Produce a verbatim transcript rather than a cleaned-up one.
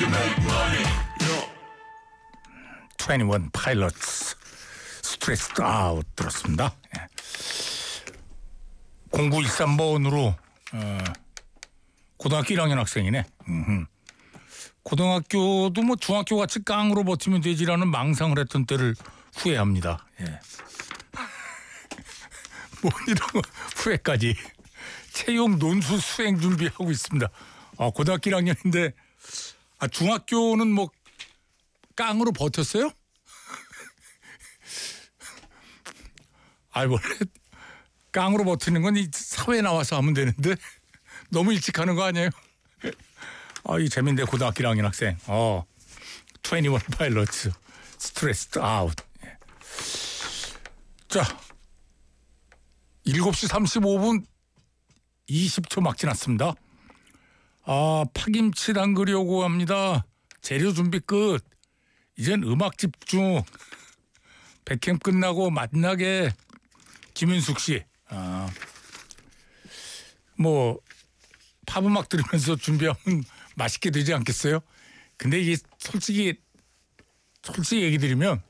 이십일 파일럿스 스트레스드 아웃 들었습니다. 예. 공구일삼 번으로 어, 고등학교 일 학년 학생이네. 음흠. 고등학교도 뭐 중학교 같이 깡으로 버티면 되지라는 망상을 했던 때를 후회합니다. 예. 뭐 이런 후회까지. 채용 논술 수행 준비하고 있습니다. 아, 고등학교 일 학년인데 아, 중학교는 뭐 깡으로 버텼어요? 아, 원래 깡으로 버티는 건 이 사회에 나와서 하면 되는데 너무 일찍 하는 거 아니에요? 아, 이 재밌는데 고등학교 일 학년 학생. 어, 이십일 파일럿스 스트레스드 아웃. 자, 일곱 시 삼십오 분 이십 초 막 지났습니다. 아, 파김치 담그려고 합니다. 재료 준비 끝. 이젠 음악 집중. 백캠 끝나고 만나게. 김윤숙 씨. 아, 뭐 팝음악 들으면서 준비하면 맛있게 되지 않겠어요? 근데 이게 솔직히 솔직히 얘기 드리면